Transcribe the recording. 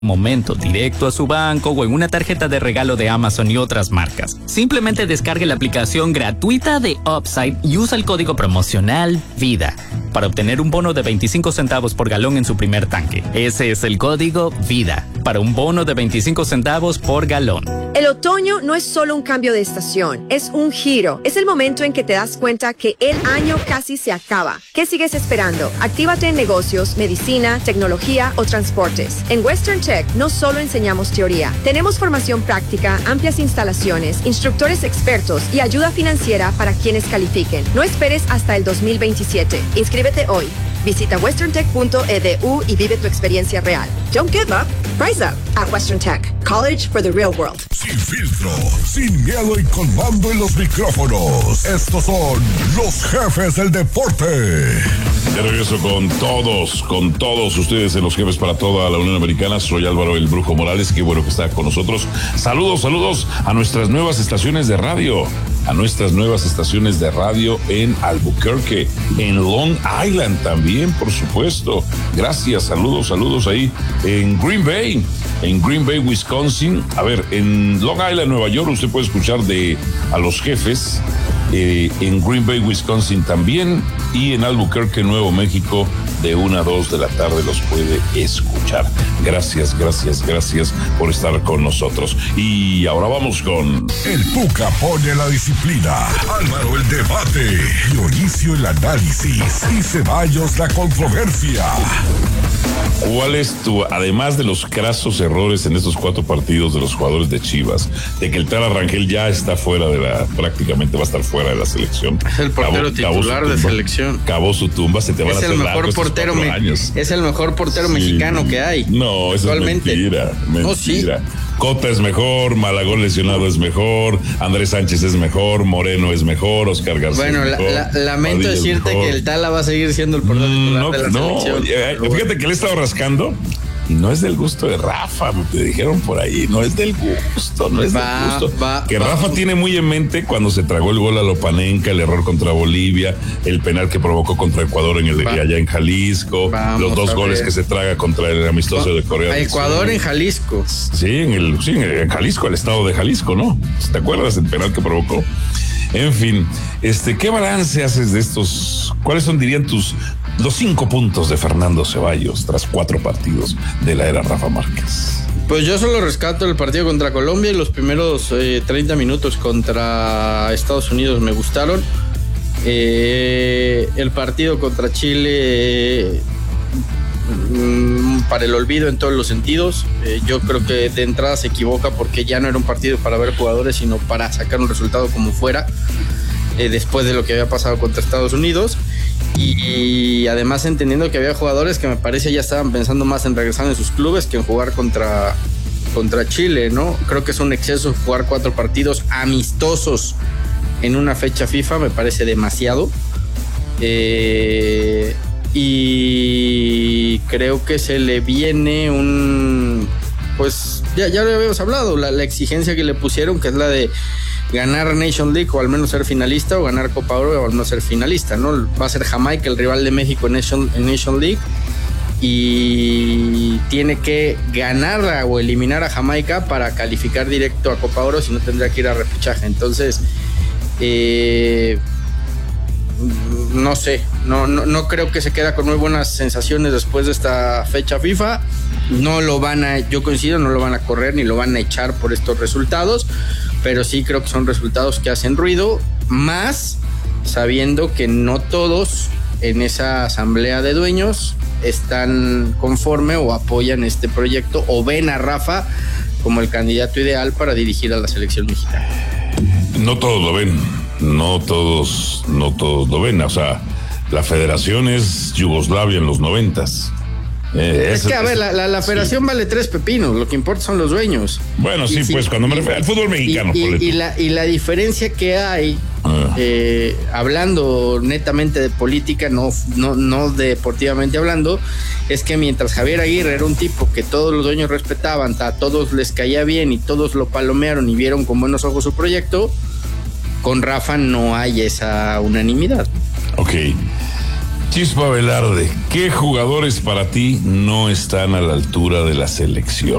Momento directo a su banco o en una tarjeta de regalo de Amazon y otras marcas. Simplemente descargue la aplicación gratuita de Upside y usa el código promocional VIDA para obtener un bono de 25 centavos por galón en su primer tanque. Ese es el código VIDA para un bono de 25 centavos por galón. El otoño no es solo un cambio de estación, es un giro. Es el momento en que te das cuenta que el año casi se acaba. ¿Qué sigues esperando? Actívate en negocios, medicina, tecnología o transportes. En Western Tech no solo enseñamos teoría, tenemos formación práctica, amplias instalaciones, instructores expertos y ayuda financiera para quienes califiquen. No esperes hasta el 2027. Inscríbete hoy. Visita westerntech.edu y vive tu experiencia real. Don't give up. Rise up at Western Tech. College for the real world. Sin filtro, sin miedo y con mando en los micrófonos. Estos son los jefes del deporte. De regreso con todos ustedes en Los Jefes para toda la Unión Americana. Soy Álvaro el Brujo Morales, qué bueno que está con nosotros. Saludos a nuestras nuevas estaciones de radio. En Albuquerque, en Long Island también, por supuesto. Gracias, saludos ahí en Green Bay, Wisconsin. A ver, en Long Island, Nueva York, usted puede escuchar a Los Jefes. En Green Bay, Wisconsin también, y en Albuquerque, Nuevo México, de 1 a 2 de la tarde los puede escuchar. Gracias por estar con nosotros. Y ahora vamos con... El Tuca pone la disciplina, Álvaro el debate, Dionisio el análisis y Ceballos la controversia. ¿Cuál es además de los crasos errores en estos 4 partidos de los jugadores de Chivas, de que el Tala Rangel ya está prácticamente va a estar fuera de la selección? Es el portero titular de selección. Acabó su tumba, se te van a hacer largos estos 4 años. Es el mejor portero mexicano que hay. No, eso es mentira. No, sí. Cota es mejor, Malagón lesionado es mejor, Andrés Sánchez es mejor, Moreno es mejor, Oscar García es mejor. Lamento decirte que el Tala va a seguir siendo el portero titular de la selección. Fíjate que le he estado rascando y no es del gusto de Rafa, te dijeron por ahí, no es del gusto. Rafa tiene muy en mente cuando se tragó el gol a Lopanenka, el error contra Bolivia, el penal que provocó contra Ecuador allá en Jalisco, los 2 goles que se traga contra el amistoso de Corea. Ecuador en Jalisco. Sí, en Jalisco, el estado de Jalisco, ¿no? ¿Te acuerdas del penal que provocó? En fin, ¿qué balance haces de estos? ¿Cuáles dirían los 5 puntos de Fernando Ceballos tras 4 partidos de la era Rafa Márquez? Pues yo solo rescato el partido contra Colombia y los primeros 30 minutos contra Estados Unidos me gustaron. El partido contra Chile para el olvido en todos los sentidos. Yo creo que de entrada se equivoca porque ya no era un partido para ver jugadores, sino para sacar un resultado como fuera, después de lo que había pasado contra Estados Unidos. Y además entendiendo que había jugadores que me parece ya estaban pensando más en regresar en sus clubes que en jugar contra Chile, ¿no? Creo que es un exceso jugar 4 partidos amistosos en una fecha FIFA, me parece demasiado. Y creo que se le viene pues ya lo habíamos hablado, la exigencia que le pusieron, que es la de ganar Nation League o al menos ser finalista, o ganar Copa Oro o al menos ser finalista, ¿no? Va a ser Jamaica el rival de México en Nation League y tiene que ganar o eliminar a Jamaica para calificar directo a Copa Oro, si no tendría que ir a repechaje. Entonces no sé, no creo que se queda con muy buenas sensaciones después de esta fecha FIFA. Yo coincido, no lo van a correr ni lo van a echar por estos resultados, pero sí creo que son resultados que hacen ruido, más sabiendo que no todos en esa asamblea de dueños están conforme o apoyan este proyecto o ven a Rafa como el candidato ideal para dirigir a la selección mexicana. No todos lo ven, no todos lo ven, o sea, la federación es Yugoslavia en los 90s. Es que, a ver, la federación vale 3 pepinos, lo que importa son los dueños. Bueno, sí, pues cuando me refiero al fútbol mexicano. Y la diferencia que hay, hablando netamente de política, no deportivamente hablando, es que mientras Javier Aguirre era un tipo que todos los dueños respetaban, a todos les caía bien y todos lo palomearon y vieron con buenos ojos su proyecto, con Rafa no hay esa unanimidad. Ok. Chispa Velarde, ¿qué jugadores para ti no están a la altura de la selección?